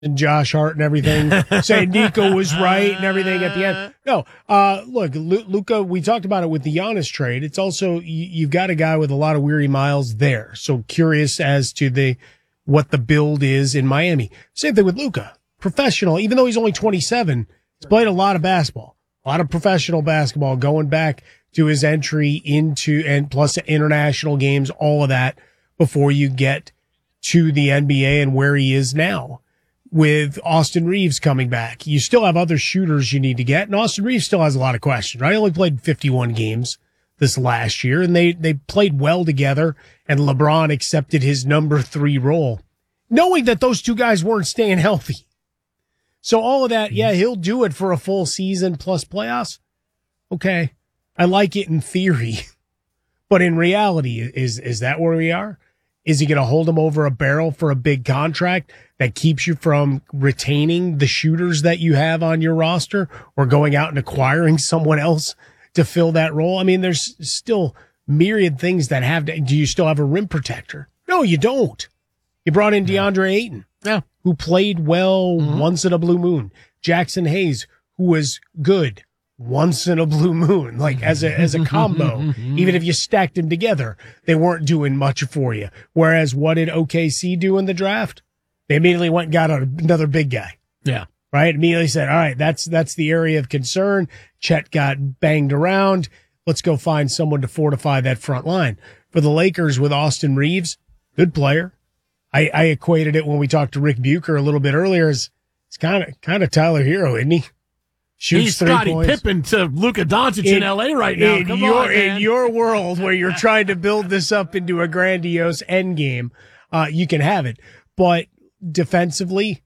and Josh Hart and everything, saying Nico was right and everything at the end. No, look, Luka, we talked about it with the Giannis trade. It's also, you've got a guy with a lot of weary miles there. So curious as to what the build is in Miami. Same thing with Luka. Professional, even though he's only 27, he's played a lot of basketball, a lot of professional basketball going back to his entry into, and plus international games, all of that before you get to the NBA and where he is now. With Austin Reeves coming back, you still have other shooters you need to get, and Austin Reeves still has a lot of questions, right? He only played 51 games this last year, and they played well together, and LeBron accepted his number 3 role, knowing that those two guys weren't staying healthy. So all of that, yeah, he'll do it for a full season plus playoffs. Okay. I like it in theory, but in reality, is that where we are? Is he going to hold him over a barrel for a big contract that keeps you from retaining the shooters that you have on your roster or going out and acquiring someone else to fill that role? I mean, there's still myriad things that have to, do you still have a rim protector? No, you don't. You brought in DeAndre Ayton, who played well once in a blue moon. Jackson Hayes, who was good once in a blue moon, like as a combo. Even if you stacked them together, they weren't doing much for you. Whereas what did OKC do in the draft? They immediately went and got another big guy. Yeah. Right? Immediately said, all right, that's the area of concern. Chet got banged around. Let's go find someone to fortify that front line. For the Lakers with Austin Reeves, good player. I equated it when we talked to Rick Bucher a little bit earlier as it's kind of Tyler Hero, isn't he? Shoots He's 3 Scottie points. Pippen to Luka Doncic in LA right now. In your world where you're trying to build this up into a grandiose end game, you can have it. But defensively,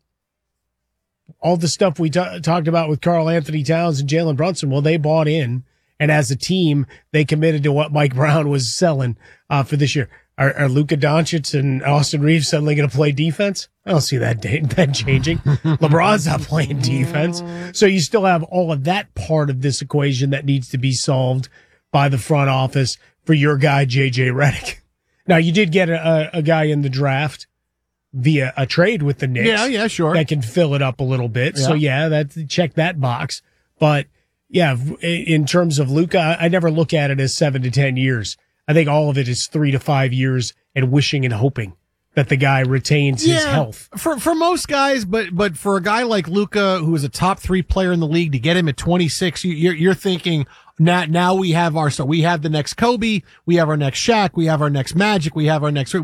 all the stuff we talked about with Karl Anthony Towns and Jalen Brunson, well, they bought in. And as a team, they committed to what Mike Brown was selling for this year. Are Luka Doncic and Austin Reeves suddenly going to play defense? I don't see that changing. LeBron's not playing defense. So you still have all of that part of this equation that needs to be solved by the front office for your guy, JJ Redick. Now, you did get a guy in the draft via a trade with the Knicks. Yeah, sure. That can fill it up a little bit. Yeah. So, check that box. But, yeah, in terms of Luka, I never look at it as 7 to 10 years. I think all of it is 3 to 5 years and wishing and hoping that the guy retains his health. For most guys, but for a guy like Luka, who is a top 3 player in the league, to get him at 26, you're thinking now we have we have the next Kobe, we have our next Shaq, we have our next Magic, we have our next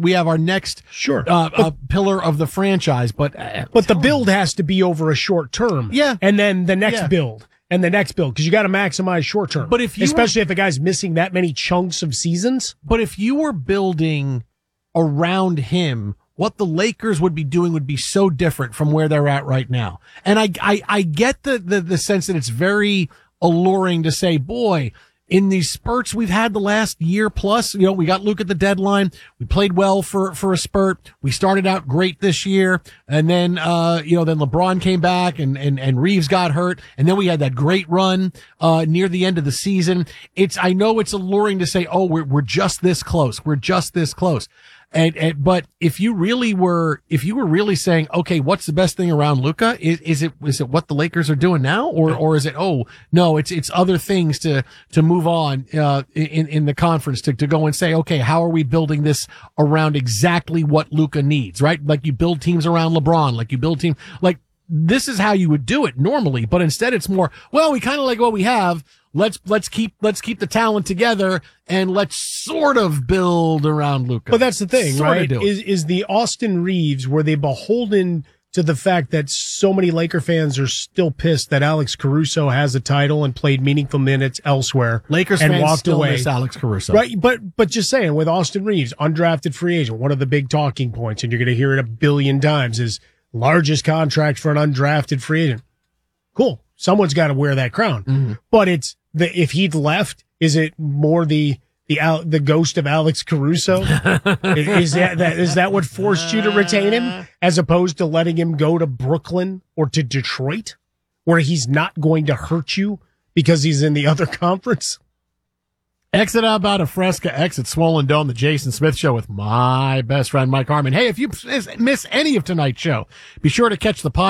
pillar of the franchise. But the build has to be over a short term. Yeah, and then the next build. And the next build, because you got to maximize short term. But especially if a guy's missing that many chunks of seasons. But if you were building around him, what the Lakers would be doing would be so different from where they're at right now. And I get the sense that it's very alluring to say, boy, in these spurts we've had the last year plus, we got Luke at the deadline. We played well for a spurt. We started out great this year. And then, then LeBron came back and Reeves got hurt. And then we had that great run, near the end of the season. I know it's alluring to say, oh, we're just this close. We're just this close. But if you were really saying, okay, what's the best thing around Luka? Is it what the Lakers are doing now? Or is it, oh, no, it's other things to move on, in the conference to go and say, okay, how are we building this around exactly what Luka needs, right? Like you build teams around LeBron, like you build teams, like this is how you would do it normally, but instead it's more, well, we kind of like what we have. Let's keep the talent together and let's sort of build around Luka. But that's the thing, right? Is the Austin Reeves, were they beholden to the fact that so many Laker fans are still pissed that Alex Caruso has a title and played meaningful minutes elsewhere? Lakers and fans walked still away. miss Alex Caruso. Right, but just saying, with Austin Reeves, undrafted free agent, one of the big talking points, and you're going to hear it 1 billion times, is largest contract for an undrafted free agent. Cool. Someone's got to wear that crown. Mm-hmm. But if he'd left, is it more the ghost of Alex Caruso? is that what forced you to retain him, as opposed to letting him go to Brooklyn or to Detroit, where he's not going to hurt you because he's in the other conference? Exit out about a Fresca, exit Swollen Dome, the Jason Smith Show with my best friend, Mike Harmon. Hey, if you miss any of tonight's show, be sure to catch the podcast.